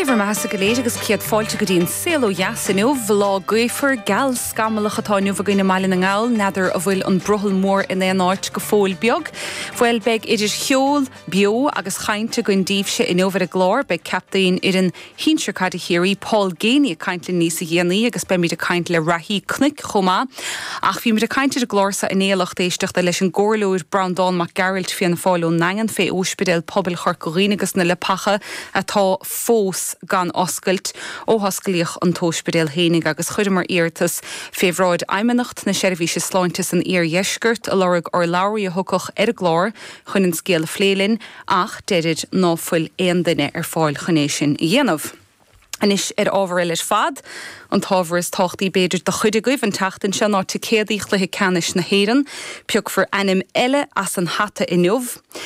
Díomhar measa go léide agus ciad fáilte go dtíon saoú jasanú bhlá gaoifar gal scamalach atá nuamh go máile na ngáil neidir a bhfuil an brothal mór in éanáit go fóil beag. Bhfuil beag idir cheol, bio agus chainte gon díobse in óhar a glár beag captaín ar an hínsircad a chéirí Paul Géine a caint le níos a dhéanaí agus be míad a caint le rathí cnic chomá. Ach bhí míad a cainte a glársa in éalacht éisteachta leis an gcóirleúir Brandán mac Geralt fianna fáilú nangan fé óspidéal pobil chorcorín agus na lepacha atá fós gan oscailt ó hoscailíoch an tóspidéal hénig agus chuidir mar íirtas féhráid aimimenacht na seirbhíse sláintas an ír dheisgurt a lorg ar labhraí a thucach ar a glár chun an scéal flélinn ach deirid náfuil éon duine ar fáil chunéis sin dhéanamh. Anis ábhar leis fad, an tábhar is táchtaí beidir do chuide goibh an teachtain se ná te céadaíoch le canis na héireann, peag for anim eile as an hata inniuh.